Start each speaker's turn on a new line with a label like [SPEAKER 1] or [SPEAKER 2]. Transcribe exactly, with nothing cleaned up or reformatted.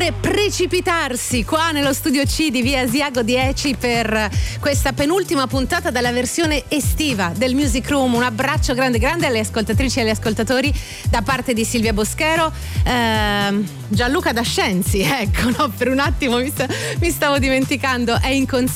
[SPEAKER 1] deve precipitarsi qua nello studio C di via Asiago dieci per questa penultima puntata della versione estiva del Music Room. Un abbraccio grande grande alle ascoltatrici e agli ascoltatori da parte di Silvia Boschero, ehm, Gianluca Dascenzi, ecco, no, per un attimo mi, sta, mi stavo dimenticando, è in consiglio